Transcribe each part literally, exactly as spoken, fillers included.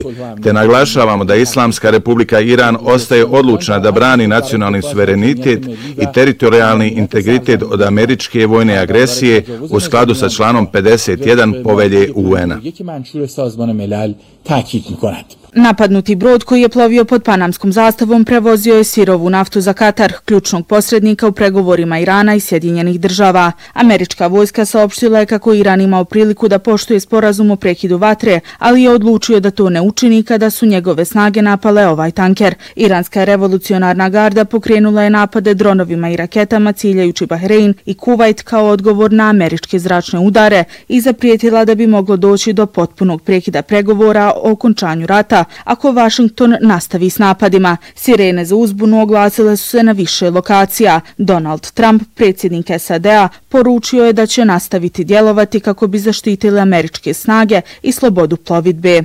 te naglašavamo da Islamska republika Iran ostaje odlučna da brani nacionalni suverenitet i teritorijalni integritet od američke vojne agresije u skladu sa članom pedeset jedan Povelje U N-a. Napadnuti brod koji je plovio pod panamskom zastavom prevozio je sirovu naftu za Katar, ključnog posrednika u pregovorima Irana i Sjedinjenih država. Američka vojska saopštila je kako Iran imao priliku da poštuje sporazum o prekidu vatre, ali je odlučio da to ne učini kada su njegove snage napale ovaj tanker. Iranska revolucionarna garda pokrenula je napade dronovima i raketama ciljajući Bahrein i Kuvajt kao odgovor na američke zračne udare i zaprijetila da bi moglo doći do potpunog prekida pregovora o okončanju rata ako Washington nastavi s napadima. Sirene za uzbunu oglasile su se na više lokacija. Donald Trump, predsjednik S A D-a, poručio je da će nastaviti djelovati kako bi zaštitili američke snage i slobodu plovidbe.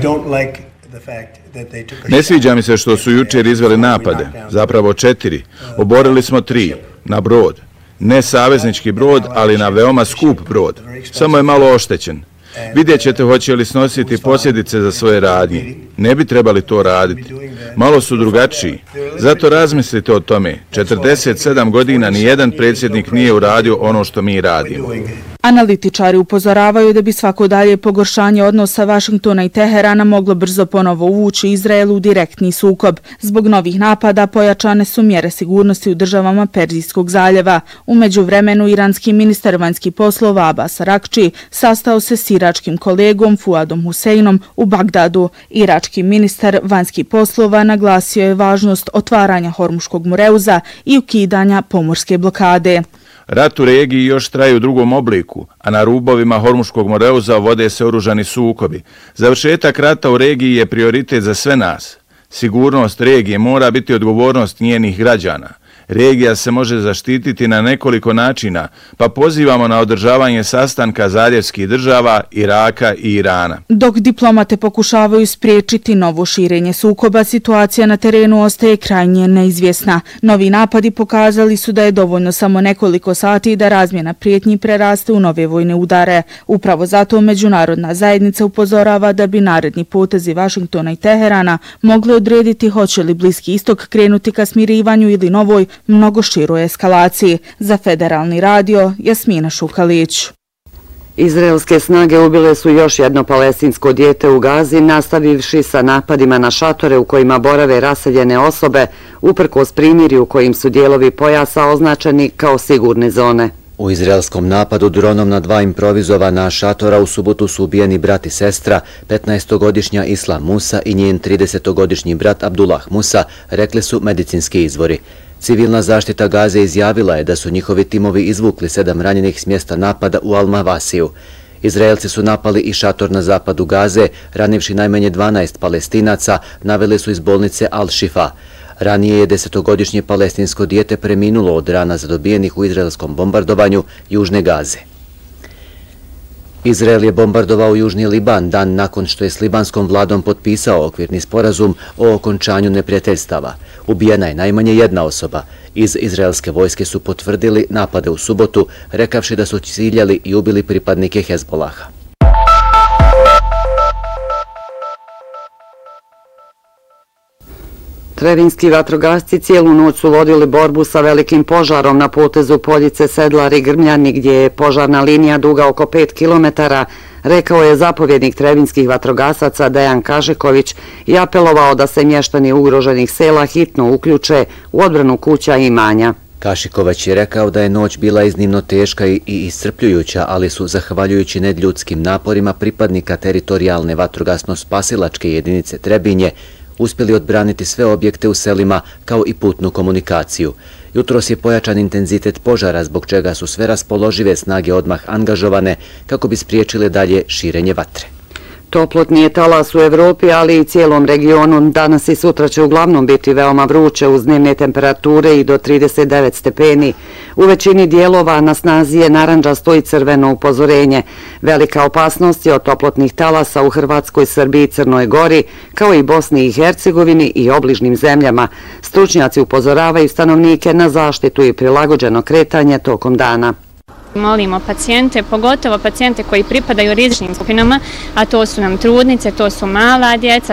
Ne sviđa mi se što su jučer izveli napade, zapravo četiri. Oborili smo tri, na brod. Ne saveznički brod, ali na veoma skup brod. Samo je malo oštećen. Vidjet ćete hoće li snositi posljedice za svoje radnje. Ne bi trebali to raditi. Malo su drugačiji. Zato razmislite o tome. četrdeset sedam godina nijedan predsjednik nije uradio ono što mi radimo. Analitičari upozoravaju da bi svako dalje pogoršanje odnosa Vašingtona i Teherana moglo brzo ponovo uvući Izrael u direktni sukob. Zbog novih napada pojačane su mjere sigurnosti u državama Perzijskog zaljeva. U međuvremenu iranski ministar vanjskih poslova Abbas Araghči sastao se s iračkim kolegom Fuadom Huseinom u Bagdadu. Irački ministar vanjskih poslova naglasio je važnost otvaranja Hormuškog moreuza i ukidanja pomorske blokade. Rat u regiji još traje u drugom obliku, a na rubovima Hormuškog moreuza vode se oružani sukobi. Završetak rata u regiji je prioritet za sve nas. Sigurnost regije mora biti odgovornost njenih građana. Regija se može zaštititi na nekoliko načina, pa pozivamo na održavanje sastanka zaljevskih država, Iraka i Irana. Dok diplomate pokušavaju spriječiti novo širenje sukoba, situacija na terenu ostaje krajnje neizvjesna. Novi napadi pokazali su da je dovoljno samo nekoliko sati da razmjena prijetnji preraste u nove vojne udare. Upravo zato međunarodna zajednica upozorava da bi naredni potezi Vašingtona i Teherana mogli odrediti hoće li Bliski istok krenuti ka smirivanju ili novoj, mnogo široj eskalaciji. Za Federalni radio, Jasmina Šukalić. Izraelske snage ubile su još jedno palestinsko dijete u Gazi, nastavivši sa napadima na šatore u kojima borave raseljene osobe, uprkos primirju u kojim su dijelovi pojasa označeni kao sigurne zone. U izraelskom napadu dronom na dva improvizovana šatora u subotu su ubijeni brat i sestra, petnaestogodišnja Islam Musa i njen tridesetogodišnji brat Abdullah Musa, rekli su medicinski izvori. Civilna zaštita Gaze izjavila je da su njihovi timovi izvukli sedam ranjenih s mjesta napada u Al-Mavasiju. Izraelci su napali i šator na zapadu Gaze, ranivši najmanje dvanaest Palestinaca, naveli su iz bolnice Al-Shifa. Ranije je desetogodišnje palestinsko dijete preminulo od rana zadobijenih u izraelskom bombardovanju Južne Gaze. Izrael je bombardovao Južni Liban dan nakon što je s libanskom vladom potpisao okvirni sporazum o okončanju neprijateljstava. Ubijena je najmanje jedna osoba. Iz izraelske vojske su potvrdili napade u subotu, rekavši da su ciljali i ubili pripadnike Hezbolaha. Trevinski vatrogasci cijelu noć su vodili borbu sa velikim požarom na potezu Poljice Sedlar i Grmljani, gdje je požarna linija duga oko pet kilometara, rekao je zapovjednik trevinskih vatrogasaca Dejan Kažiković i apelovao da se mještani ugroženih sela hitno uključe u odbranu kuća i imanja. Kašikovac je rekao da je noć bila iznimno teška i iscrpljujuća, ali su, zahvaljujući nedljudskim naporima pripadnika teritorijalne vatrogasno-spasilačke jedinice Trebinje, uspjeli odbraniti sve objekte u selima kao i putnu komunikaciju. Jutros je pojačan intenzitet požara, zbog čega su sve raspoložive snage odmah angažovane kako bi spriječile dalje širenje vatre. Toplotni je talas u Evropi, ali i cijelom regionu. Danas i sutra će uglavnom biti veoma vruće uz dnevne temperature i do trideset devet stepeni. U većini dijelova na snazi je narandžasto i crveno upozorenje. Velika opasnost je od toplotnih talasa u Hrvatskoj, Srbiji i Crnoj Gori, kao i Bosni i Hercegovini i obližnim zemljama. Stručnjaci upozoravaju stanovnike na zaštitu i prilagođeno kretanje tokom dana. Molimo pacijente, pogotovo pacijente koji pripadaju rizičnim skupinama, a to su nam trudnice, to su mala djeca,